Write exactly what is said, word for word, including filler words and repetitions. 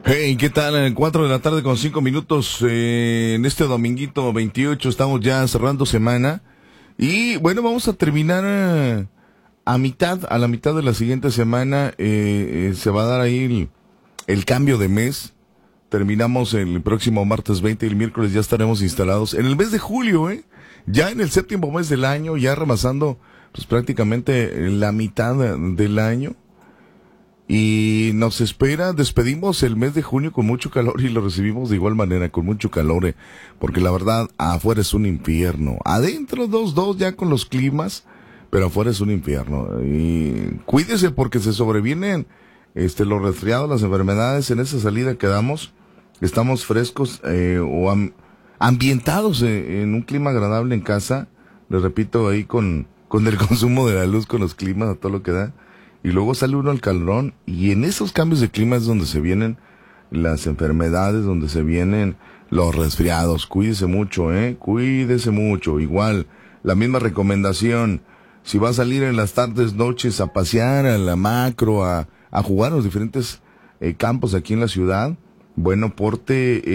Hey, ¿qué tal? En cuatro de la tarde con cinco minutos, eh, en este dominguito veintiocho estamos ya cerrando semana y bueno, vamos a terminar eh, a mitad, a la mitad de la siguiente semana, eh, eh, se va a dar ahí el, el cambio de mes. Terminamos el próximo martes veinte y el miércoles ya estaremos instalados en el mes de julio, ¿eh? Ya en el séptimo mes del año, ya rebasando pues prácticamente la mitad del año. Y nos espera, despedimos el mes de junio con mucho calor y lo recibimos de igual manera, con mucho calor, eh, porque la verdad, afuera es un infierno. Adentro dos, dos ya con los climas, pero afuera es un infierno. Y cuídese porque se sobrevienen este, los resfriados, las enfermedades en esa salida que damos. Estamos frescos eh, o am- ambientados eh, en un clima agradable en casa. Les repito, ahí con, con el consumo de la luz, con los climas, a todo lo que da. Y luego sale uno al calorón y en esos cambios de clima es donde se vienen las enfermedades, donde se vienen los resfriados. Cuídese mucho, ¿eh? Cuídese mucho. Igual, la misma recomendación. Si va a salir en las tardes, noches a pasear, a la macro, a, a jugar a los diferentes eh, campos aquí en la ciudad, bueno, porte...